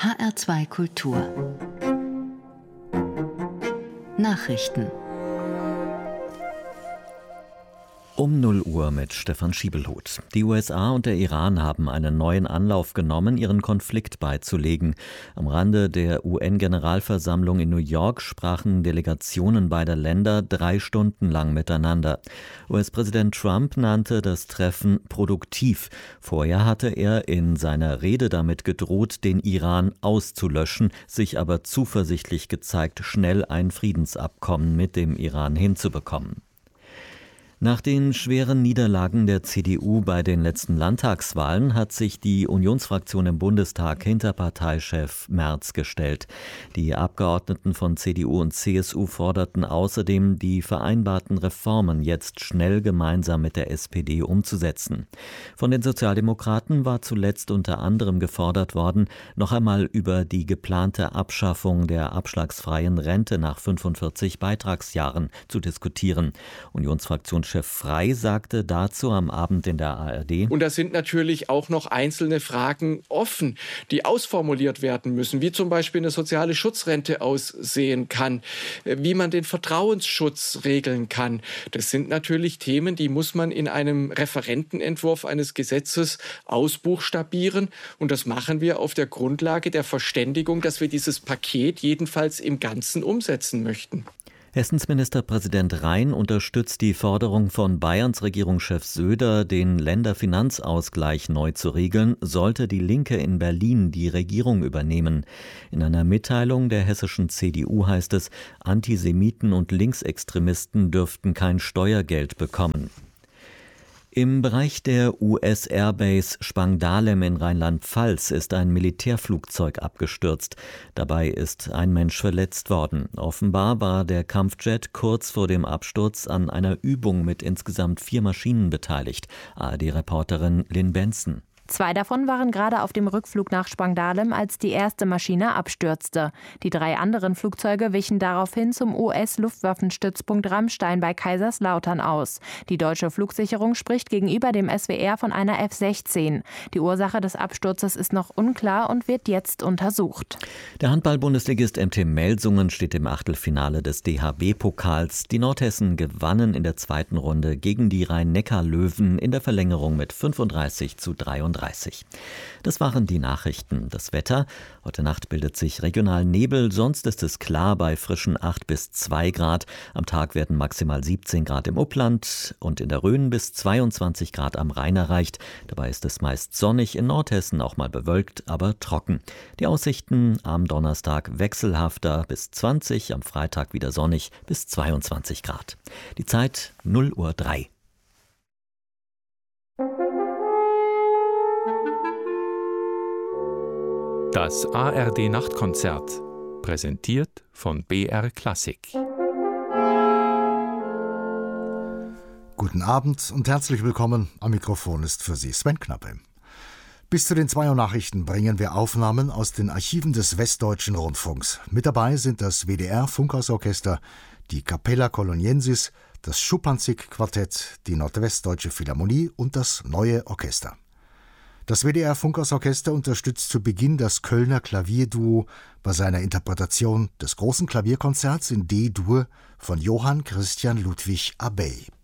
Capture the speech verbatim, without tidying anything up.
H R zwei Kultur Nachrichten Um null Uhr mit Stefan Schiebelhut. Die U S A und der Iran haben einen neuen Anlauf genommen, ihren Konflikt beizulegen. Am Rande der U N-Generalversammlung in New York sprachen Delegationen beider Länder drei Stunden lang miteinander. U S-Präsident Trump nannte das Treffen produktiv. Vorher hatte er in seiner Rede damit gedroht, den Iran auszulöschen, sich aber zuversichtlich gezeigt, schnell ein Friedensabkommen mit dem Iran hinzubekommen. Nach den schweren Niederlagen der C D U bei den letzten Landtagswahlen hat sich die Unionsfraktion im Bundestag hinter Parteichef Merz gestellt. Die Abgeordneten von C D U und C S U forderten außerdem, die vereinbarten Reformen jetzt schnell gemeinsam mit der S P D umzusetzen. Von den Sozialdemokraten war zuletzt unter anderem gefordert worden, noch einmal über die geplante Abschaffung der abschlagsfreien Rente nach fünfundvierzig Beitragsjahren zu diskutieren. Unionsfraktionschef Chef Frey sagte dazu am Abend in der A R D: Und da sind natürlich auch noch einzelne Fragen offen, die ausformuliert werden müssen, wie zum Beispiel eine soziale Schutzrente aussehen kann, wie man den Vertrauensschutz regeln kann. Das sind natürlich Themen, die muss man in einem Referentenentwurf eines Gesetzes ausbuchstabieren. Und das machen wir auf der Grundlage der Verständigung, dass wir dieses Paket jedenfalls im Ganzen umsetzen möchten. Hessens Ministerpräsident Rhein unterstützt die Forderung von Bayerns Regierungschef Söder, den Länderfinanzausgleich neu zu regeln, sollte die Linke in Berlin die Regierung übernehmen. In einer Mitteilung der hessischen C D U heißt es, Antisemiten und Linksextremisten dürften kein Steuergeld bekommen. Im Bereich der U S-Airbase Spangdahlem in Rheinland-Pfalz ist ein Militärflugzeug abgestürzt. Dabei ist ein Mensch verletzt worden. Offenbar war der Kampfjet kurz vor dem Absturz an einer Übung mit insgesamt vier Maschinen beteiligt. A R D-Reporterin Lynn Benson. Zwei davon waren gerade auf dem Rückflug nach Spangdahlem, als die erste Maschine abstürzte. Die drei anderen Flugzeuge wichen daraufhin zum U S-Luftwaffenstützpunkt Ramstein bei Kaiserslautern aus. Die deutsche Flugsicherung spricht gegenüber dem S W R von einer F sechzehn. Die Ursache des Absturzes ist noch unklar und wird jetzt untersucht. Der Handball-Bundesligist M T Melsungen steht im Achtelfinale des D H B-Pokals. Die Nordhessen gewannen in der zweiten Runde gegen die Rhein-Neckar-Löwen in der Verlängerung mit fünfunddreißig zu dreiunddreißig. Das waren die Nachrichten. Das Wetter. Heute Nacht bildet sich regional Nebel, sonst ist es klar bei frischen acht bis zwei Grad. Am Tag werden maximal siebzehn Grad im Upland und in der Rhön bis zweiundzwanzig Grad am Rhein erreicht. Dabei ist es meist sonnig, in Nordhessen auch mal bewölkt, aber trocken. Die Aussichten am Donnerstag wechselhafter bis zwanzig, am Freitag wieder sonnig bis zweiundzwanzig Grad. Die Zeit null Uhr drei. Das A R D-Nachtkonzert, präsentiert von B R Klassik. Guten Abend und herzlich willkommen. Am Mikrofon ist für Sie Sven Knappe. Bis zu den zwei Uhr Nachrichten bringen wir Aufnahmen aus den Archiven des Westdeutschen Rundfunks. Mit dabei sind das W D R-Funkhausorchester, die Capella Coloniensis, das Schuppanzig-Quartett, die Nordwestdeutsche Philharmonie und das Neue Orchester. Das W D R-Funkhausorchester unterstützt zu Beginn das Kölner Klavierduo bei seiner Interpretation des großen Klavierkonzerts in D-Dur von Johann Christian Ludwig Abey.